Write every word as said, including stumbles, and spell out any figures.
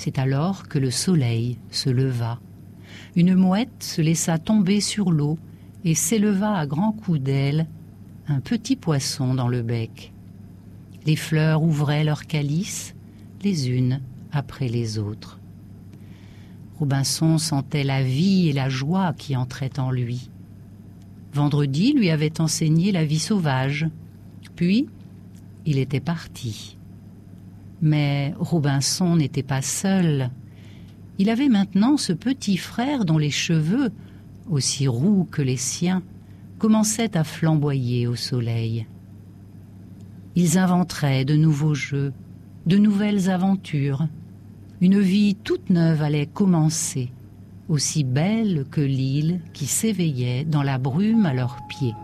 C'est alors que le soleil se leva. Une mouette se laissa tomber sur l'eau et s'éleva à grands coups d'aile, un petit poisson dans le bec. Les fleurs ouvraient leurs calices, les unes après les autres. Robinson sentait la vie et la joie qui entraient en lui. Vendredi lui avait enseigné la vie sauvage, puis il était parti. Mais Robinson n'était pas seul. Il avait maintenant ce petit frère dont les cheveux, aussi roux que les siens, commençaient à flamboyer au soleil. Ils inventeraient de nouveaux jeux, de nouvelles aventures. Une vie toute neuve allait commencer, aussi belle que l'île qui s'éveillait dans la brume à leurs pieds.